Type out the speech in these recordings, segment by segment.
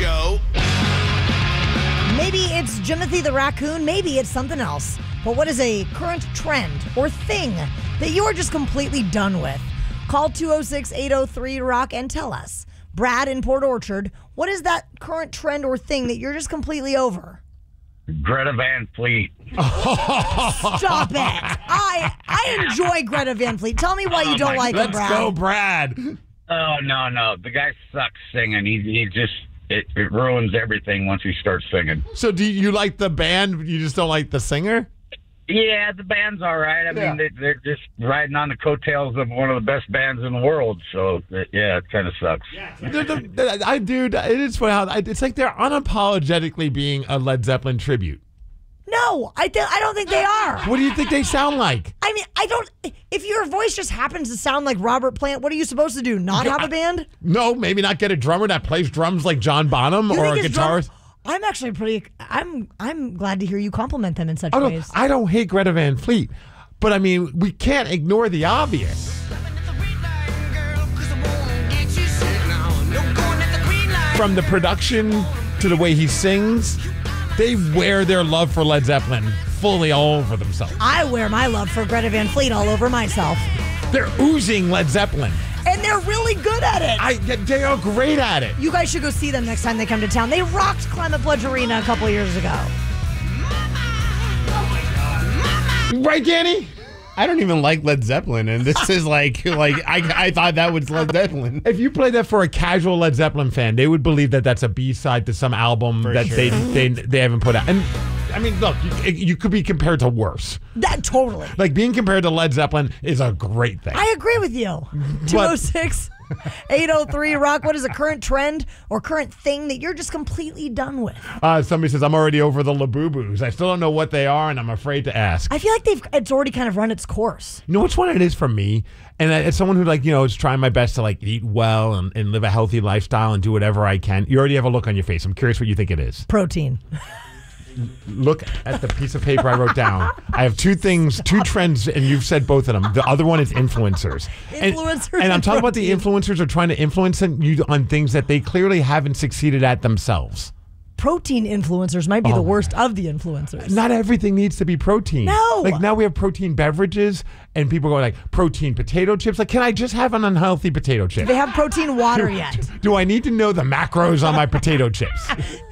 Show. Maybe it's Jimothy the raccoon, maybe it's something else. But what is a current trend or thing that you are just completely done with? Call 206-803-ROCK and tell us. Brad in Port Orchard, what is that current trend or thing that you're just completely over? Greta Van Fleet. Stop it. I enjoy Greta Van Fleet. Tell me why you don't like him, Brad. Let's go, Brad. Oh, no. The guy sucks singing. He just, it ruins everything once he starts singing. So do you like the band, you just don't like the singer? Yeah, the band's all right. I mean, they're just riding on the coattails of one of the best bands in the world. So, yeah, it kind of sucks. Dude, it is funny. It's like they're unapologetically being a Led Zeppelin tribute. No, I don't think they are. What do you think they sound like? I mean, if your voice just happens to sound like Robert Plant, what are you supposed to do? Not have a band? No, maybe not get a drummer that plays drums like John Bonham or a guitarist. I'm actually I'm glad to hear you compliment them in such ways. I don't hate Greta Van Fleet, but I mean, we can't ignore the obvious. From the production to the way he sings, they wear their love for Led Zeppelin fully all over themselves. I wear my love for Greta Van Fleet all over myself. They're oozing Led Zeppelin. And they're really good at it. They are great at it. You guys should go see them next time they come to town. They rocked Climate Pledge Arena a couple years ago. Right, Danny? I don't even like Led Zeppelin, and this is like I thought that was Led Zeppelin. If you played that for a casual Led Zeppelin fan, they would believe that that's a B-side to some album that they haven't put out. And I mean, look, you could be compared to worse. That totally. Like being compared to Led Zeppelin is a great thing. I agree with you. 206-803-ROCK. What is a current trend or current thing that you're just completely done with? Somebody says, I'm already over the Labubu's. I still don't know what they are, and I'm afraid to ask. I feel like it's already kind of run its course. You know which one it is for me? And as someone who is trying my best to eat well and live a healthy lifestyle and do whatever I can. You already have a look on your face. I'm curious what you think it is. Protein. Look at the piece of paper I wrote down. I have two trends, and you've said both of them. The other one is influencers. Influencers. And I'm talking about the influencers are trying to influence you on things that they clearly haven't succeeded at themselves. Protein influencers might be the worst of the influencers. Not everything needs to be protein. No. Like now we have protein beverages and people go like protein potato chips. Like, can I just have an unhealthy potato chip? Do they have protein water yet? Do I need to know the macros on my potato chips?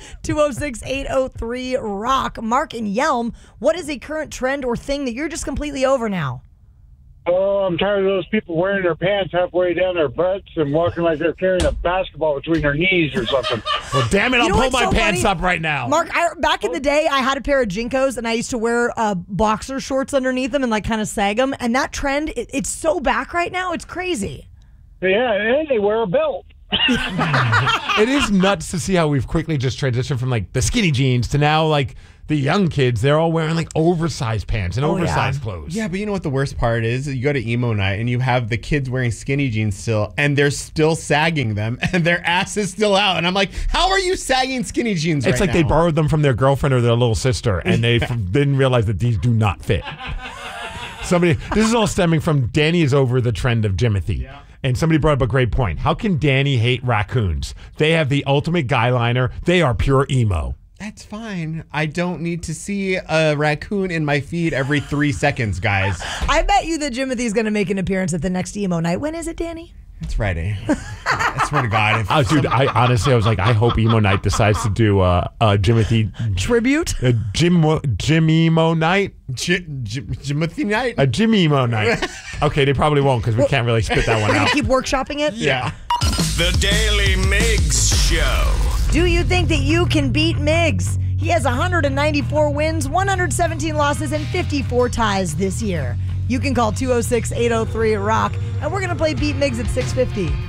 206-803-ROCK. Mark in Yelm, what is a current trend or thing that you're just completely over now? Oh, I'm tired of those people wearing their pants halfway down their butts and walking like they're carrying a basketball between their knees or something. Well, damn it, I'll pull my pants up right now. Mark, back in the day, I had a pair of Jinkos, and I used to wear boxer shorts underneath them and kind of sag them. And that trend, it's so back right now, it's crazy. Yeah, and they wear a belt. It is nuts to see how we've quickly just transitioned from the skinny jeans to now the young kids. They're all wearing oversized pants and oversized clothes. Yeah, but you know what the worst part is? You go to emo night and you have the kids wearing skinny jeans still, and they're still sagging them, and their ass is still out. And I'm like, how are you sagging skinny jeans right now? It's like they borrowed them from their girlfriend or their little sister, and they didn't realize that these do not fit. This is all stemming from Danny is over the trend of Jimothy. Yeah. And somebody brought up a great point. How can Danny hate raccoons? They have the ultimate guy liner. They are pure emo. That's fine. I don't need to see a raccoon in my feed every 3 seconds, guys. I bet you that Jimothy's going to make an appearance at the next emo night. When is it, Danny? It's Friday. I swear to God. Dude, I was like, I hope emo night decides to do a Jimothy tribute. A Jim emo night. Jimothy night. A Jim emo night. Okay, they probably won't because we can't really spit that one out. Keep workshopping it. Yeah. The Daily Migs Show. Do you think that you can beat Migs? He has 194 wins, 117 losses, and 54 ties this year. You can call 206-803-ROCK, and we're going to play Beat Migs at 650.